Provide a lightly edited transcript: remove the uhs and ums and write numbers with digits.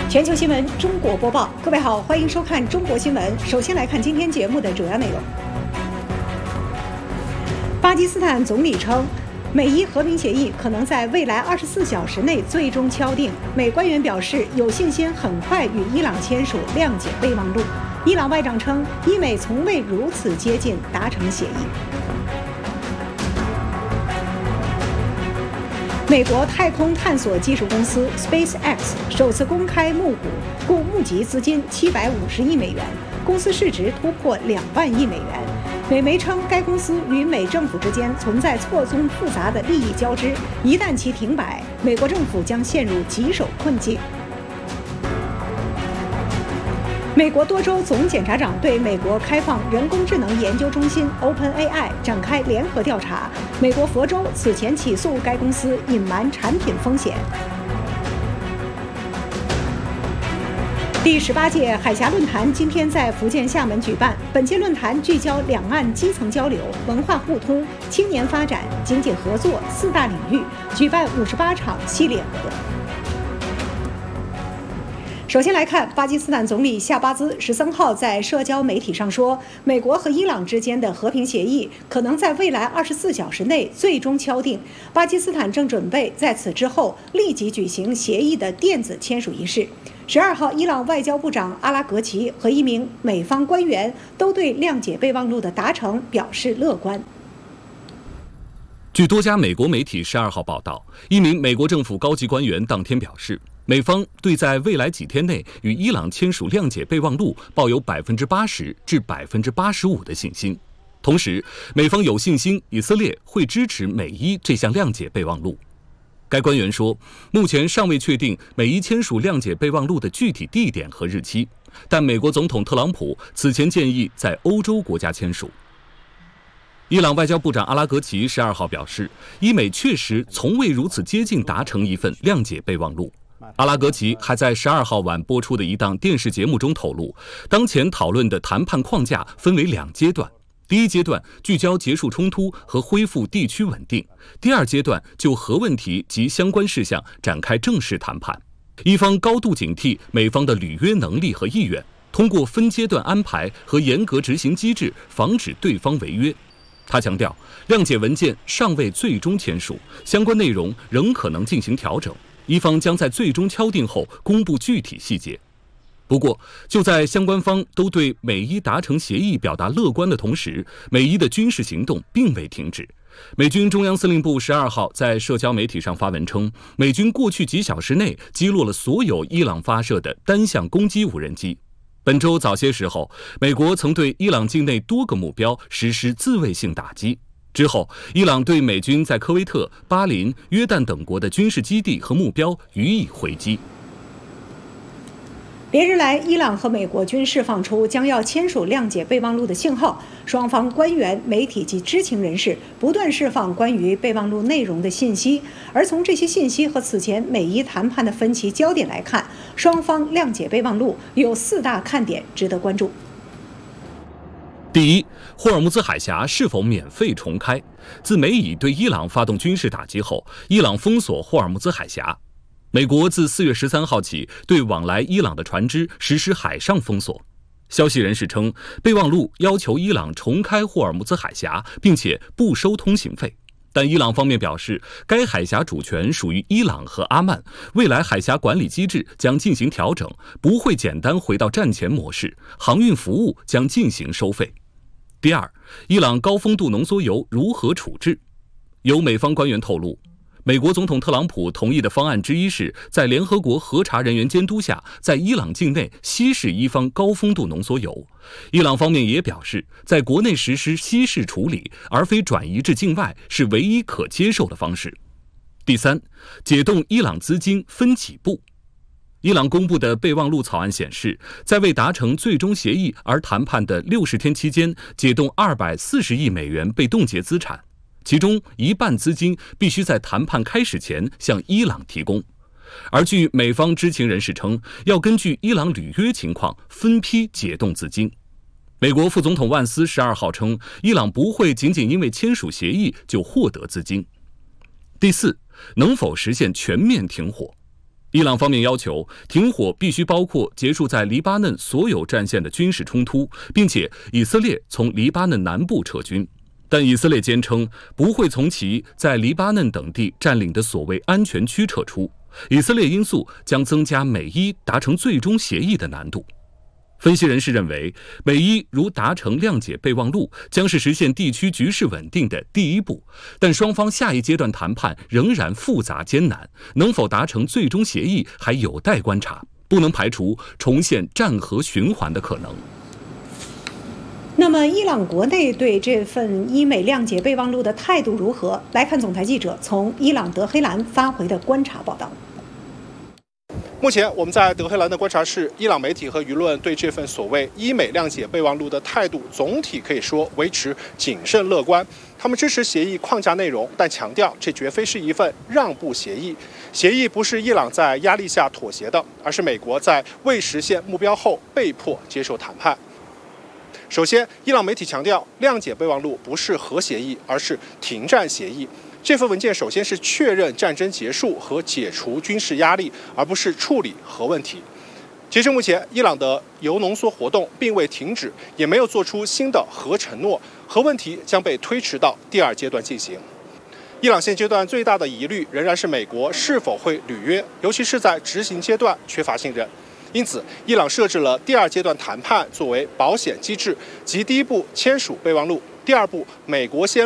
全球新闻中国播报，各位好，欢迎收看中国新闻。首先来看今天节目的主要内容。巴基斯坦总理称，美伊和平协议可能在未来24小时内最终敲定。美官员表示有信心很快与伊朗签署谅解备忘录。伊朗外长称，伊美从未如此接近达成协议。美国太空探索技术公司 SpaceX 首次公开募股，共募集资金750亿美元，公司市值突破2万亿美元。美媒称，该公司与美政府之间存在错综复杂的利益交织，一旦其停摆，美国政府将陷入棘手困境。美国多州总检察长对美国开放人工智能研究中心 OpenAI 展开联合调查。美国佛州此前起诉该公司隐瞒产品风险。第18届海峡论坛今天在福建厦门举办。本届论坛聚焦两岸基层交流、文化互通、青年发展、经济合作4大领域，举办58场系列活动。首先来看，巴基斯坦总理夏巴兹13号在社交媒体上说，美国和伊朗之间的和平协议可能在未来24小时内最终敲定。巴基斯坦正准备在此之后立即举行协议的电子签署仪式。12号，伊朗外交部长阿拉格齐和一名美方官员都对谅解备忘录的达成表示乐观。 据多家美国媒体12号报道，一名美国政府高级官员当天表示，美方对在未来几天内与伊朗签署谅解备忘录抱有80%至85%的信心。同时，美方有信心以色列会支持美伊这项谅解备忘录。该官员说，目前尚未确定美伊签署谅解备忘录的具体地点和日期，但美国总统特朗普此前建议在欧洲国家签署。伊朗外交部长阿拉格齐12号表示，伊美确实从未如此接近达成一份谅解备忘录。阿拉格齐还在12号晚播出的一档电视节目中透露，当前讨论的谈判框架分为2阶段。第一阶段聚焦结束冲突和恢复地区稳定，第二阶段就核问题及相关事项展开正式谈判。伊方高度警惕美方的履约能力和意愿，通过分阶段安排和严格执行机制，防止对方违约。他强调，谅解文件尚未最终签署，相关内容仍可能进行调整，伊方将在最终敲定后公布具体细节。不过，就在相关方都对美伊达成协议表达乐观的同时，美伊的军事行动并未停止。美军中央司令部12号在社交媒体上发文称，美军过去几小时内击落了所有伊朗发射的单向攻击无人机。本周早些时候，美国曾对伊朗境内多个目标实施自卫性打击。之后，伊朗对美军在科威特、巴林、约旦等国的军事基地和目标予以回击。 连日来，伊朗和美国均释放出将要签署谅解备忘录的信号，双方官员、媒体及知情人士不断释放关于备忘录内容的信息。而从这些信息和此前美伊谈判的分歧焦点来看，双方谅解备忘录有4大看点值得关注。 第一，霍尔木兹海峡是否免费重开？自美以对伊朗发动军事打击后，伊朗封锁霍尔木兹海峡。美国自4月13号起对往来伊朗的船只实施海上封锁。消息人士称，备忘录要求伊朗重开霍尔木兹海峡，并且不收通行费。但伊朗方面表示，该海峡主权属于伊朗和阿曼，未来海峡管理机制将进行调整，不会简单回到战前模式，航运服务将进行收费。第二，伊朗高丰度浓缩铀如何处置？有美方官员透露，美国总统特朗普同意的方案之一是在联合国核查人员监督下，在伊朗境内稀释伊方高丰度浓缩铀。伊朗方面也表示，在国内实施稀释处理，而非转移至境外，是唯一可接受的方式。第三，解冻伊朗资金分几步。伊朗公布的备忘录草案显示，在未达成最终协议而谈判的60天期间，解冻240亿美元被冻结资产，其中一半资金必须在谈判开始前向伊朗提供。而据美方知情人士称，要根据伊朗履约情况分批解冻资金。美国副总统万斯12号称，伊朗不会仅仅因为签署协议就获得资金。第四，能否实现全面停火？ 伊朗方面要求停火必须包括结束在黎巴嫩所有战线的军事冲突，并且以色列从黎巴嫩南部撤军。但以色列坚称不会从其在黎巴嫩等地占领的所谓安全区撤出。以色列因素将增加美伊达成最终协议的难度。分析人士认为，美伊如达成谅解备忘录，将是实现地区局势稳定的第一步，但双方下一阶段谈判仍然复杂艰难，能否达成最终协议还有待观察，不能排除重现战核循环的可能。 那么，伊朗国内对这份伊美谅解备忘录的态度如何？来看总台记者从伊朗德黑兰发回的观察报道。 目前我们在德黑兰的观察室，伊朗媒体和舆论对这份所谓伊美谅解备忘录的态度总体可以说维持谨慎乐观。他们支持协议框架内容，但强调这绝非是一份让步协议。协议不是伊朗在压力下妥协的，而是美国在未实现目标后被迫接受谈判。首先，伊朗媒体强调，谅解备忘录不是核协议，而是停战协议。这份文件首先是确认战争结束和解除军事压力，而不是处理核问题。截至目前，伊朗的铀浓缩活动并未停止，也没有做出新的核承诺，核问题将被推迟到第二阶段进行。伊朗现阶段最大的疑虑仍然是美国是否会履约，尤其是在执行阶段缺乏信任。因此，伊朗设置了第二阶段谈判作为保险机制，即第一步签署备忘录，第二步美国先